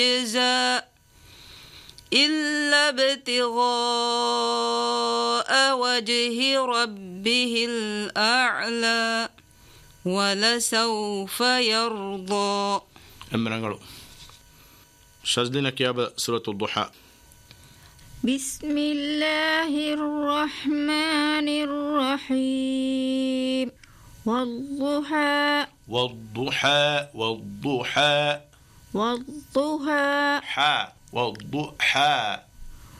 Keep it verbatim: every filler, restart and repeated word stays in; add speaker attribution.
Speaker 1: جزاء إلا ابتغاء وجه ربه الأعلى ولسوف يرضى.
Speaker 2: أمرنا شازلنا كيابة سورة الضحى.
Speaker 3: بسم الله الرحمن الرحيم. والضحى
Speaker 2: والضحى والضحى
Speaker 3: والضحى
Speaker 2: حا والضحى